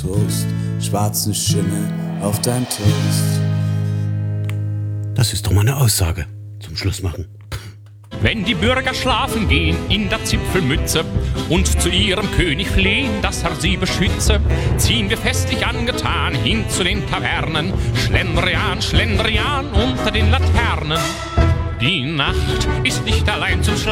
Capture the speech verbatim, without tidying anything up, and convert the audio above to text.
Toast, schwarzen Schimmel auf dein Toast. Das ist doch mal eine Aussage zum Schluss machen. Wenn die Bürger schlafen gehen in der Zipfelmütze und zu ihrem König flehen, dass er sie beschütze, ziehen wir festlich angetan hin zu den Tavernen, Schlendrian, Schlendrian unter den Laternen. Die Nacht ist nicht allein zum Schlafen.